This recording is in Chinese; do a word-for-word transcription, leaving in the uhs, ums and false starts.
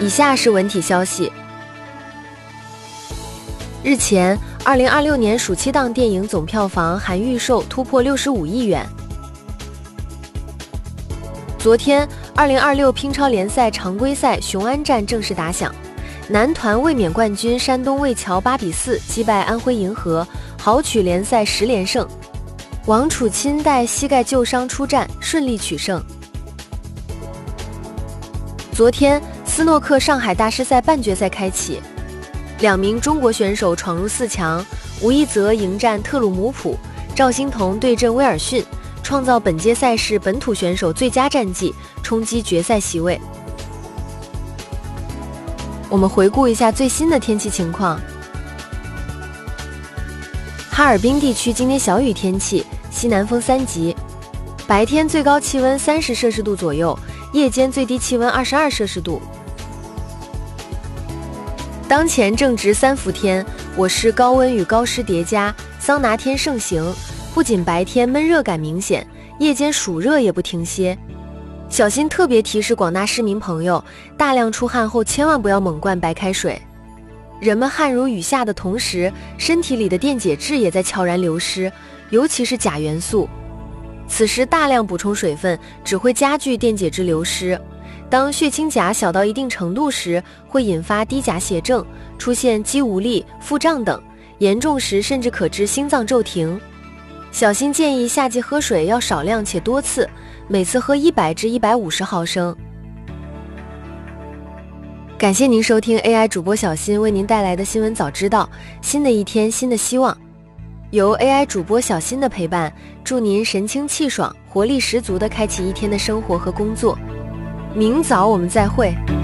以下是文体消息。日前，二零二六年暑期档电影总票房含预售突破六十五亿元。昨天，二零二六乒超联赛常规赛雄安站正式打响，男团卫冕冠军山东魏桥八比四击败安徽银河，豪取联赛十连胜。王楚钦带膝盖旧伤出战，顺利取胜。昨天，斯诺克上海大师赛半决赛开启，两名中国选手闯入四强，吴一泽迎战特鲁姆普，赵欣彤对阵威尔逊，创造本届赛事本土选手最佳战绩，冲击决赛席位。我们回顾一下最新的天气情况。哈尔滨地区今天小雨天气，西南风三级，白天最高气温三十摄氏度左右，夜间最低气温二十二摄氏度。当前正值三伏天，我市高温与高湿叠加，桑拿天盛行，不仅白天闷热感明显，夜间暑热也不停歇。小心特别提示广大市民朋友，大量出汗后千万不要猛灌白开水。人们汗如雨下的同时，身体里的电解质也在悄然流失，尤其是钾元素。此时大量补充水分只会加剧电解质流失。当血清钾小到一定程度时，会引发低钾血症，出现肌无力、腹胀等，严重时甚至可致心脏骤停。小新建议夏季喝水要少量且多次，每次喝一百至一百五十毫升。感谢您收听 A I 主播小新为您带来的新闻早知道，新的一天，新的希望。由 A I 主播小新的陪伴，祝您神清气爽、活力十足地开启一天的生活和工作。明早我们再会。